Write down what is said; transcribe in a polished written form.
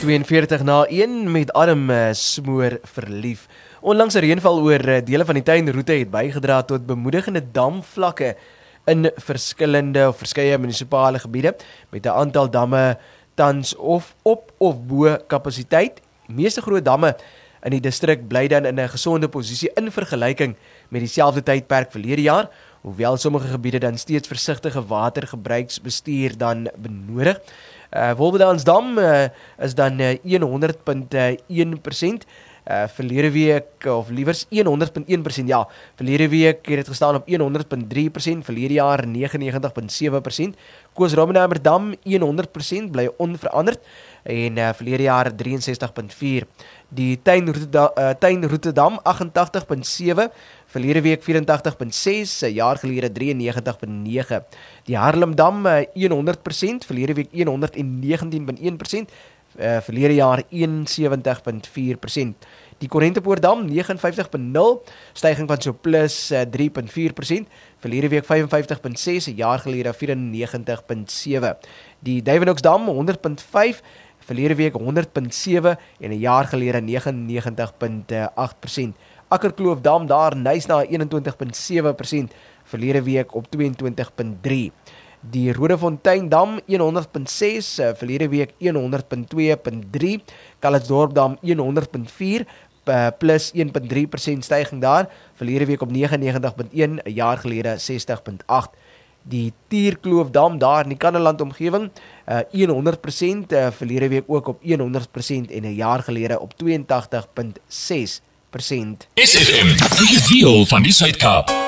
42:01 met Adam Smoor verlief. Onlangs 'n reënval oor dele van die tuinroete het bygedra tot bemoedigende damvlakke in verskeie munisipale gebiede met 'n aantal damme tans of op of bo kapasiteit. Die meeste groot damme in die distrik bly dan in 'n gesonde posisie in vergelyking met dieselfde tydperk verlede jaar, hoewel sommige gebiede dan steeds versigtige watergebruiksbestuur dan benodig. Wolbedamsdam is dan 100.1%. Verlede week, of liewers 100.1%, ja. Verlede week het het gestaan op 100.3%, verlede jaar 99.7%. Koos-Ramenemerdam 100% bly onveranderd en verlede jaar 63.4%. Die Tuinroetedam 88.7%, verlede week 84.6%, 'n jaar gelede 93.9%. Die Haarlemdam 100%, verlede week 119.1%, verlede jaar 71.4%. Die Korrentepoortdam 59.0, styging van so plus 3.4%, verlede week 55.6, 'n jaar gelede 94.7. Die Duiwenoksdam 100.5, verlede week 100.7 en 'n jaar gelede 99.8%. Akkerkloofdam daar Nysna 21.7%, verlede week op 22.3. Die Rodefonteindam 100.6, verlede week 100.2.3, Calitzdorpdam 100.4, plus 1.3% styging daar, verlede week op 99.1, 'n jaar gelede 60.8. Die Tierkloofdam daar in die Kannaland omgewing 100%, verlede week ook op 100% en 'n jaar gelede op 82.6%. SFM, die wiel van die Suid-Kaap.